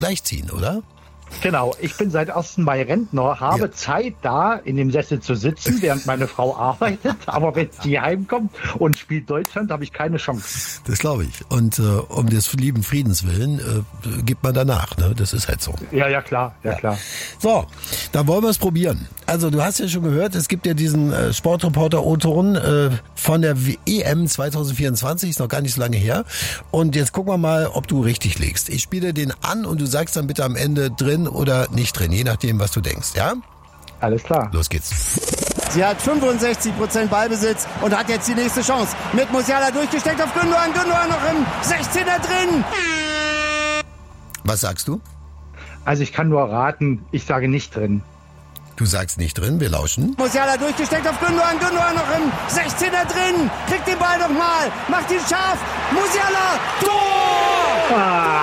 gleichziehen, oder? Genau, ich bin seit 1. Mai Rentner, habe Zeit da in dem Sessel zu sitzen, während meine Frau arbeitet. Aber wenn sie heimkommt und spielt Deutschland, habe ich keine Chance. Das glaube ich. Und um des lieben Friedens willen gibt man danach. Ne? Das ist halt so. Ja, klar. So, dann wollen wir es probieren. Also du hast ja schon gehört, es gibt ja diesen Sportreporter O-Ton von der EM 2024, ist noch gar nicht so lange her. Und jetzt gucken wir mal, ob du richtig liegst. Ich spiele den an und du sagst dann bitte am Ende drin oder nicht drin, je nachdem, was du denkst, ja? Alles klar. Los geht's. Sie hat 65% Ballbesitz und hat jetzt die nächste Chance. Mit Musiala durchgesteckt auf Gündoğan. Gündoğan noch im 16er drin. Was sagst du? Also ich kann nur raten, ich sage nicht drin. Du sagst nicht drin, wir lauschen. Musiala durchgesteckt auf Gündoğan. Gündoğan noch im 16er drin. Kriegt den Ball nochmal. Macht ihn scharf. Musiala. Tor!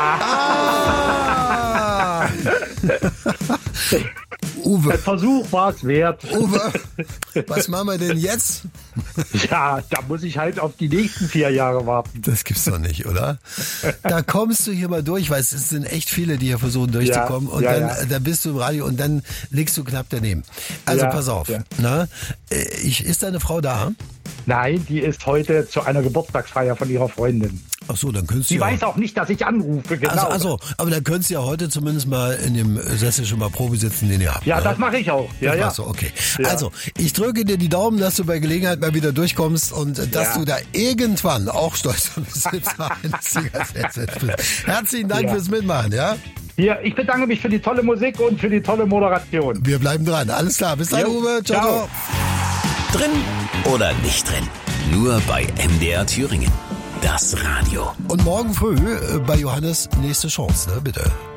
Uwe. Der Versuch war es wert. Uwe, was machen wir denn jetzt? Ja, da muss ich halt auf die nächsten 4 Jahre warten. Das gibt's doch nicht, oder? Da kommst du hier mal durch, weil es sind echt viele, die hier versuchen durchzukommen. Und dann bist du im Radio und dann liegst du knapp daneben. Also pass auf. Ja. Na, ist deine Frau da? Nein, die ist heute zu einer Geburtstagsfeier von ihrer Freundin. Ach so, dann könntest du Sie weiß auch nicht, dass ich anrufe, genau. Also, aber dann könntest du ja heute zumindest mal in dem Sessel schon mal Probe sitzen, den ihr habt. Ja, das mache ich auch. Ja, das okay. Ja. Also, ich drücke dir die Daumen, dass du bei Gelegenheit mal wieder durchkommst und dass du da irgendwann auch stolz auf Besitzer eines Siegersessels bist. Herzlichen Dank fürs Mitmachen, ja? Ja, ich bedanke mich für die tolle Musik und für die tolle Moderation. Wir bleiben dran. Alles klar. Bis dann, Uwe. Ciao. Drin oder nicht drin? Nur bei MDR Thüringen. Das Radio. Und morgen früh bei Johannes nächste Chance, ne? Bitte.